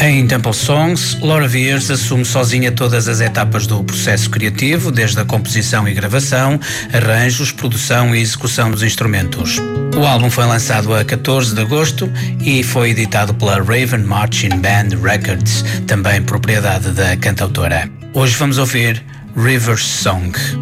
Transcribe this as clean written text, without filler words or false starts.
Em Temple Songs, Laura Viers assume sozinha todas as etapas do processo criativo, desde a composição e gravação, arranjos, produção e execução dos instrumentos. O álbum foi lançado a 14 de agosto e foi editado pela Raven Marching Band Records, também propriedade da cantautora. Hoje vamos ouvir River's Song.